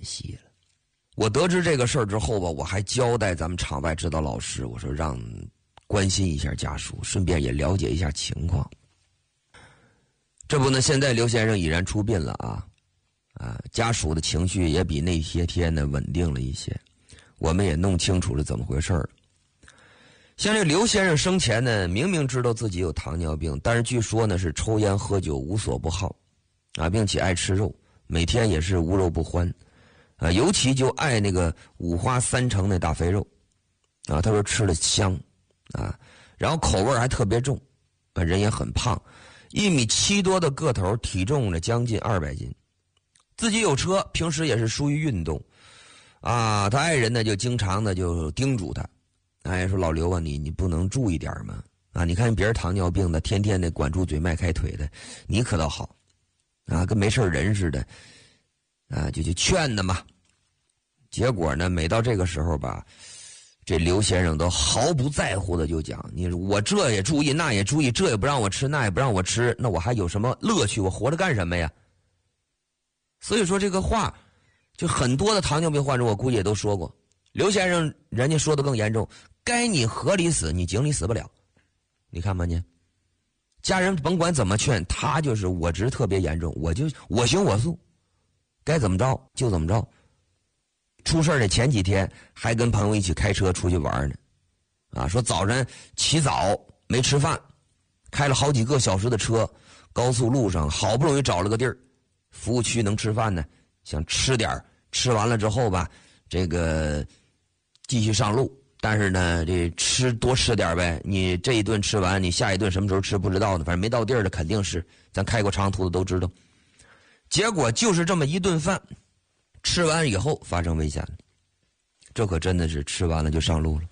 息了。我得知这个事儿之后吧，我还交代咱们场外指导老师，我说让关心一下家属，顺便也了解一下情况。这不呢，现在刘先生已然出殡了家属的情绪也比那些天呢稳定了一些，我们也弄清楚了怎么回事了。像这刘先生生前呢，明明知道自己有糖尿病，但是据说呢是抽烟喝酒无所不好并且爱吃肉，每天也是无肉不欢尤其就爱那个五花三成那大肥肉他说吃了香然后口味还特别重人也很胖，1.7米多的个头，体重呢将近200斤，自己有车，平时也是疏于运动他爱人呢就经常的就叮嘱他说老刘你不能注意点吗你看别人糖尿病的天天的管住嘴迈开腿的，你可倒好跟没事人似的就劝他嘛。结果呢每到这个时候吧，这刘先生都毫不在乎的就讲，我这也注意那也注意，这也不让我吃那也不让我吃，那我还有什么乐趣，我活着干什么呀？所以说这个话就很多的糖尿病患者我估计也都说过，刘先生人家说的更严重，该你河里死你井里死不了。你看吧你家人甭管怎么劝他，就是我执特别严重，我行我素，该怎么着就怎么着。出事的前几天还跟朋友一起开车出去玩呢说早晨起早没吃饭，开了好几个小时的车，高速路上好不容易找了个地儿，服务区能吃饭呢，想吃点，吃完了之后吧这个继续上路，但是呢这多吃点呗，你这一顿吃完你下一顿什么时候吃不知道呢，反正没到地儿的肯定是，咱开过长途的都知道。结果就是这么一顿饭吃完以后发生危险了，这可真的是吃完了就上路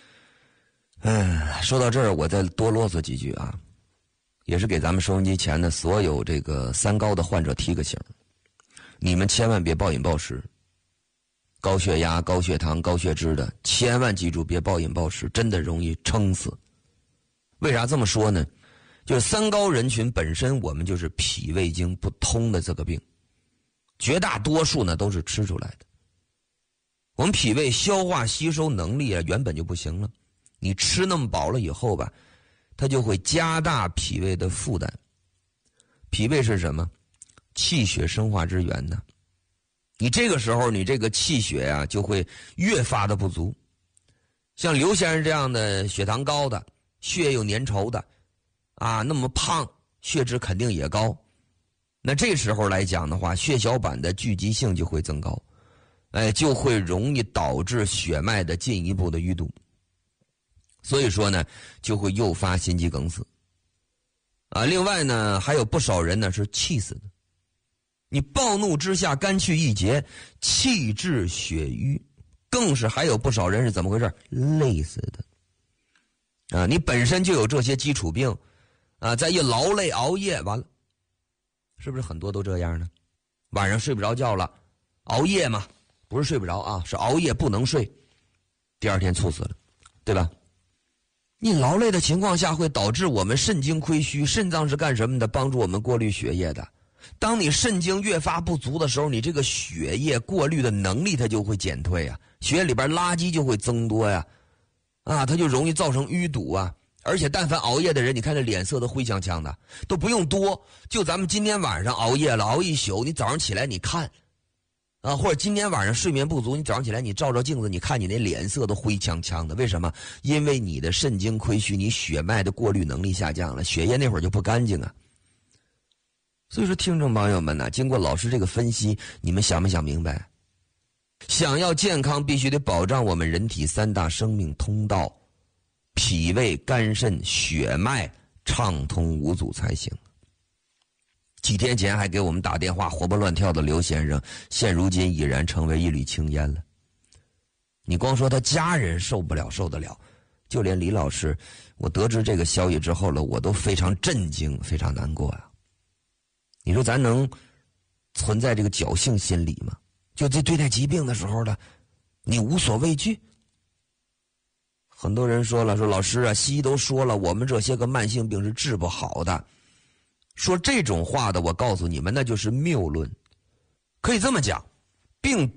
了。说到这儿我再多啰嗦几句也是给咱们收音机前的所有这个三高的患者提个醒，你们千万别暴饮暴食，高血压高血糖高血脂的千万记住别暴饮暴食，真的容易撑死。为啥这么说呢？就是三高人群本身我们就是脾胃经不通的这个病，绝大多数呢都是吃出来的。我们脾胃消化吸收能力原本就不行了，你吃那么饱了以后吧，它就会加大脾胃的负担。脾胃是什么？气血生化之源呢。你这个时候你这个气血就会越发的不足。像刘先生这样的血糖高的，血有粘稠的那么胖，血脂肯定也高，那这时候来讲的话，血小板的聚集性就会增高，就会容易导致血脉的进一步的淤堵，所以说呢就会诱发心肌梗死另外呢还有不少人呢是气死的，你暴怒之下肝气郁结，气滞血瘀，更是还有不少人是怎么回事？累死的你本身就有这些基础病再一劳累熬夜，完了是不是很多都这样呢？晚上睡不着觉了，熬夜嘛，不是睡不着是熬夜不能睡，第二天猝死了，对吧？你劳累的情况下会导致我们肾精亏虚，肾脏是干什么的？帮助我们过滤血液的。当你肾精越发不足的时候，你这个血液过滤的能力它就会减退血液里边垃圾就会增多它就容易造成淤堵而且但凡熬夜的人，你看这脸色都灰呛呛的，都不用多，就咱们今天晚上熬夜了，熬一宿，你早上起来你看或者今天晚上睡眠不足，你早上起来你照照镜子，你看你那脸色都灰呛呛的，为什么？因为你的肾精亏虚，你血脉的过滤能力下降了，血液那会儿就不干净所以说听众朋友们经过老师这个分析，你们想没想明白？想要健康必须得保障我们人体3大生命通道，脾胃肝肾血脉畅通无阻才行。几天前还给我们打电话活蹦乱跳的刘先生，现如今已然成为一缕青烟了。你光说他家人受不了受得了，就连李老师，我得知这个消息之后了，我都非常震惊非常难过你说咱能存在这个侥幸心理吗？就在对待疾病的时候的你无所畏惧。很多人说了，说老师西医都说了，我们这些个慢性病是治不好的。说这种话的，我告诉你们，那就是谬论。可以这么讲，病